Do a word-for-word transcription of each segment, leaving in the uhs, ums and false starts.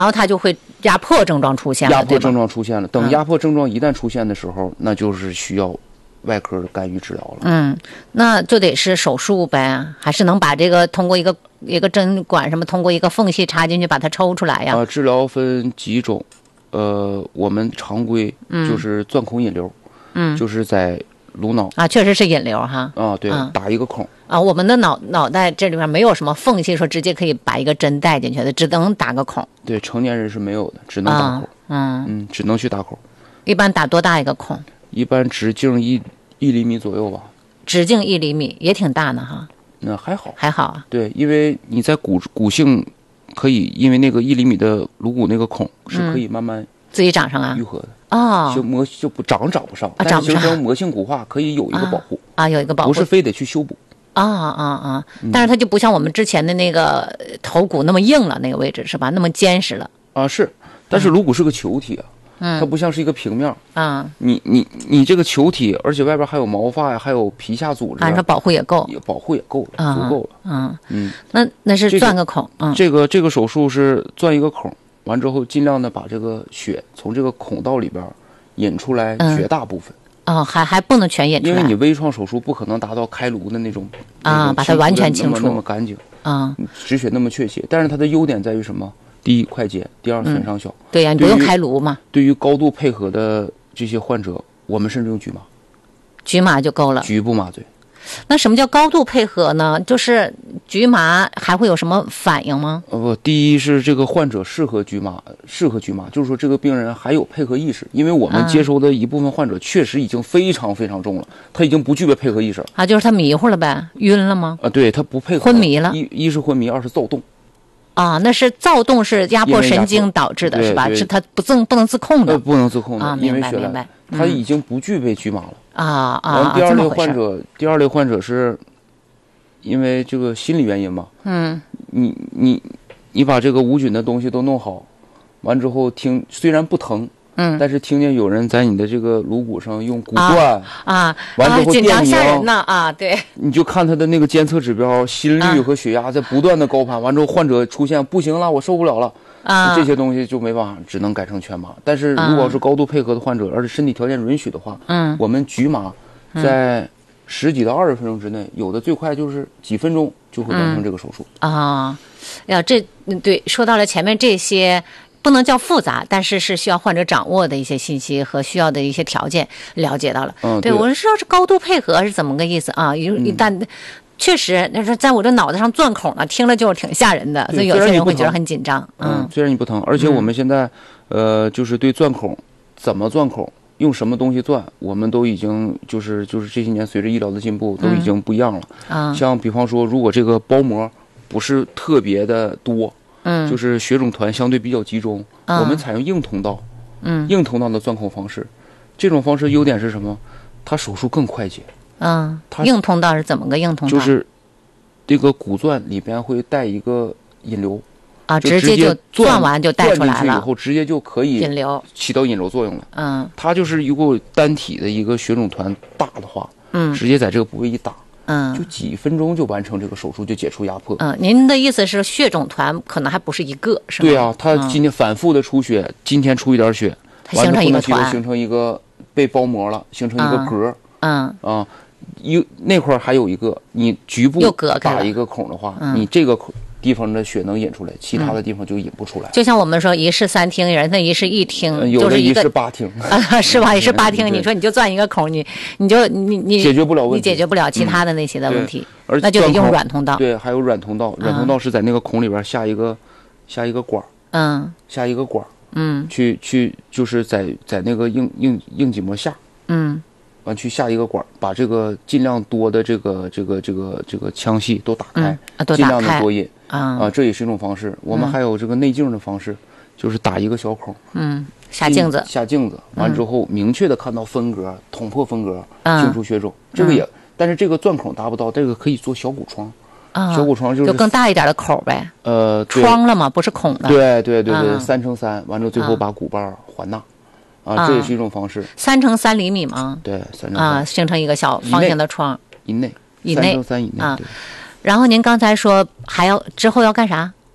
然后它就会压迫症状出现了， 压迫症状出现了。等压迫症状一旦出现的时候，嗯、那就是需要外科的干预治疗了。 嗯，那就得是手术呗，还是能把这个通过一个一个针管什么，通过一个缝隙插进去把它抽出来呀？ 呃，治疗分几种，呃，我们常规就是钻孔引流，嗯，就是在颅脑啊，确实是引流哈。 啊，对，嗯、打一个孔。 啊，我们的脑脑袋这里面没有什么缝隙，说直接可以把一个针带进去的，只能打个孔。 对，成年人是没有的，只能打孔。 啊、嗯嗯，只能去打孔。 一般打多大一个孔？ 一般直径一一厘米左右吧。 直径一厘米也挺大呢哈。 那还好， 还好啊。 对，因为你在骨骨性可以，因为那个一厘米的颅骨那个孔是可以慢慢、 嗯、自己长上啊， 愈合的。 哦， 就膜就不长长不上， 啊、 但是形成膜性骨化可以有一个保护啊, 啊，有一个保护， 不是非得去修补。 啊啊啊！但是它就不像我们之前的那个头骨那么硬了，那个位置是吧？那么坚实了啊，是。但是颅骨是个球体啊， 嗯， 它不像是一个平面。 啊、嗯， 你你你这个球体，而且外边还有毛发呀，还有皮下组织， 按说保护也够， 也保护也够了， 啊、 足够了。 嗯嗯， 那那是钻个孔， 这个、 嗯， 这个这个手术是钻一个孔，完之后尽量的把这个血从这个孔道里边引出来绝大部分。 嗯哦，还还不能全引出来， 因为你微创手术不可能达到开颅的那种啊， 那种把它完全清除那么干净啊， 止血那么确切。但是它的优点在于什么？第一，快捷；第二，损伤小。 嗯、对呀、啊，你不用开颅嘛。 对于高度配合的这些患者，我们甚至用局麻， 局麻就够了， 局部麻醉。 那什么叫高度配合呢？就是局麻还会有什么反应吗？ 呃不，第一是这个患者适合局麻，适合局麻，就是说这个病人还有配合意识，因为我们接收的一部分患者确实已经非常非常重了，他已经不具备配合意识了啊，就是他迷糊了呗，晕了吗？ 啊，对他不配合， 昏迷了， 一一是昏迷，二是躁动。 啊，那是躁动是压迫神经导致的，是吧？是他不自不能自控的， 呃，不能自控的， 啊， 因为血来， 嗯、他已经不具备局麻了啊啊。 然后第二类患者，第二类患者是因为这个心理原因嘛， 嗯， 你你你把这个无菌的东西都弄好，完之后听虽然不疼。 嗯， 但是听见有人在你的这个颅骨上用骨钻啊， 完之后紧张吓人呢啊，对， 你就看他的那个监测指标，心率和血压在不断的高攀，完之后患者出现不行了，我受不了了啊， 这些东西就没办法，只能改成全麻。但是如果是高度配合的患者，而且身体条件允许的话， 嗯， 我们局麻在十几到二十分钟之内，有的最快就是几分钟就会完成这个手术啊。呀，这对说到了前面这些。不能叫复杂，但是是需要患者掌握的一些信息和需要的一些条件了解到了。 嗯， 对，我是知道是高度配合是怎么个意思啊？一一旦确实，那是在我这脑袋上钻孔了，听了就挺吓人的，所以有些人会觉得很紧张。 嗯，虽然你不疼，而且我们现在、嗯、呃，就是对钻孔怎么钻孔，用什么东西钻，我们都已经就是就是这些年随着医疗的进步，都已经不一样了。 啊、嗯， 像比方说，如果这个包膜不是特别的多。 嗯， 就是血肿团相对比较集中， 嗯、 我们采用硬通道， 嗯， 硬通道的钻孔方式，这种方式优点是什么？它手术更快捷。 嗯，硬通道是怎么个硬通道？ 就是这个骨钻里边会带一个引流啊， 直接就钻完就带出来了， 以后直接就可以引流， 起到引流作用了。 嗯， 它就是如果单体的一个血肿团大的话， 嗯， 直接在这个部位一打。 嗯， 就几分钟就完成这个手术，就解除压迫。 嗯，您的意思是血肿团可能还不是一个，是吗？ 对啊，他今天反复的出血，嗯、今天出一点血， 它形成一个团， 形成一个被包膜了，形成一个格。 嗯啊，一那块还有一个，你局部打一个孔的话， 嗯、 你这个地方的血能引出来，其他的地方就引不出来。 嗯、就像我们说一室三厅，人家一室一厅， 嗯、有的一室八厅啊，是吧？一室八厅，你说你就钻一个孔，你你就你你解决不了问题， 你解决不了其他的那些的问题， 嗯、 那就得用软通道。 对，还有软通道，软通道是在那个孔里边下一个、嗯、下一个管， 嗯， 下一个管， 嗯， 去去就是在在那个硬硬硬脊膜下， 嗯。 完去下一个管，把这个尽量多的这个这个这个这个腔隙都打开， 嗯啊、都尽量的多引啊、 呃、这也是一种方式。我们还有这个内镜的方式， 嗯、 就是打一个小孔， 嗯，下镜子， 下镜子，完之后明确的看到分隔，捅破分隔， 嗯、 清除血肿。这个也，但是这个钻孔达不到，这个可以做小骨窗。 啊， 小骨窗就是就更大一点的口呗， 呃， 窗了嘛，不是孔的。 对对对对， 嗯、 三乘三，完之后最后把骨瓣环纳。啊，这也是一种方式。 三乘三厘米吗？ 对，三乘三啊，形成一个小方形的窗。 以内， 以内， 三乘三以内啊。然后您刚才说还要之后要干啥？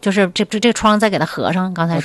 就是这这这窗再给它合上，刚才说。